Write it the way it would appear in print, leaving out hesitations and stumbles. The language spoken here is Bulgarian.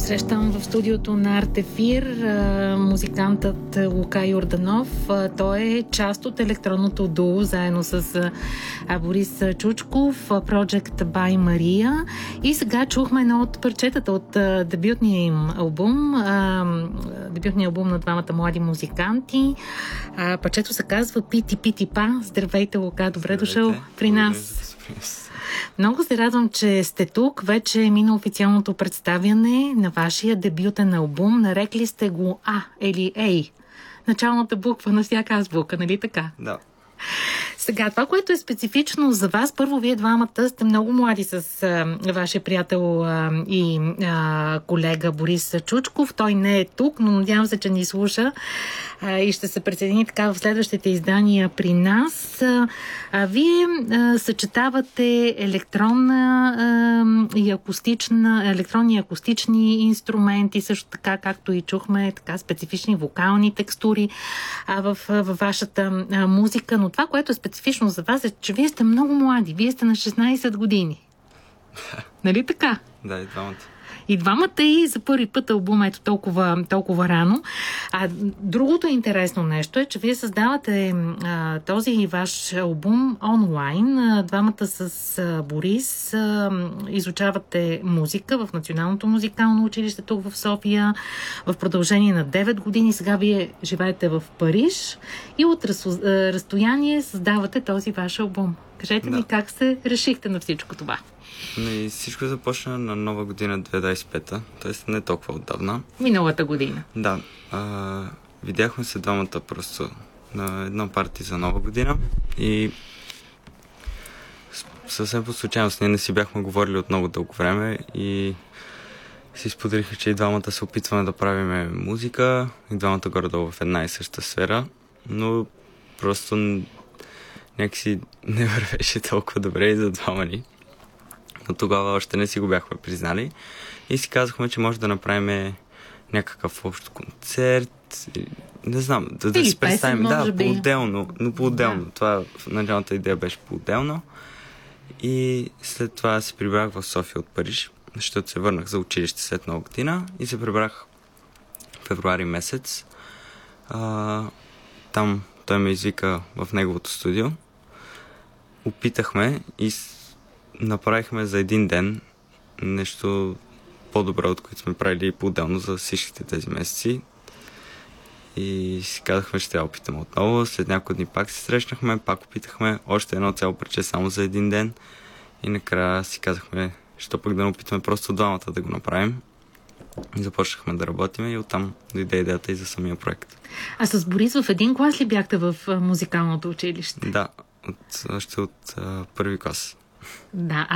Срещам в студиото на Артефир музикантът Лука Йорданов. Той е част от електронното дуо, заедно с Борис Чучков, Project by Maria. И сега чухме едно от парчетата от дебютния им албум. Дебютния албум на двамата млади музиканти. Парчето се казва Пити Пити Па. Здравейте, Лука, добре дошъл при нас. Много се радвам, че сте тук. Вече е мина официалното представяне на вашия дебютен албум. Нарекли сте го А или Ей. Началната буква на всяка азбука, нали така? Да. Сега, това, което е специфично за вас, първо, вие двамата сте много млади с вашия приятел и колега Борис Чучков. Той не е тук, но надявам се, че ни слуша и ще се присъедини така в следващите издания при нас. Вие съчетавате електронни и акустични инструменти, също така, както и чухме, така специфични вокални текстури във вашата музика. Но това, което е специфично за вас, е, че вие сте много млади. Вие сте на 16 години. Нали така? Да, и двамата. И двамата и за първи път албум ето толкова рано. Другото интересно нещо е, че вие създавате този ваш албум онлайн. Двамата с Борис изучавате музика в Националното музикално училище тук в София в продължение на 9 години. Сега вие живеете в Париж и от разстояние създавате този ваш албум. Кажете ми как се решихте на всичко това? И всичко започна на Нова година 2025-та, т.е. не толкова отдавна. Миналата година. Да. Видяхме се двамата просто на една парти за Нова година и съвсем по случайност ние не си бяхме говорили от много дълго време и си споделиха, че и двамата се опитваме да правим музика, и двамата горе-долу в една и съща сфера, но просто някакси не вървеше толкова добре и за двама ни. Но тогава още не си го бяхме признали и си казахме, че може да направим някакъв общ концерт, не знам, да си представим, по-отделно, но по-отделно. Да. Това началната идея беше по-отделно и след това се прибрах в София от Париж, защото се върнах за училище след Нова година и се прибрах февруари месец. Там той ме извика в неговото студио. Опитахме и направихме за един ден нещо по-добро, от което сме правили по-отделно за всичките тези месеци. И си казахме, че трябва да опитаме отново. След няколко дни пак се срещнахме, пак опитахме още едно цяло парче само за един ден. И накрая си казахме, що пък да не опитаме просто двамата да го направим. И започнахме да работим и оттам дойде идеята и за самия проект. А с Борис в един клас ли бяхте в музикалното училище? Да, още от първи клас. Да,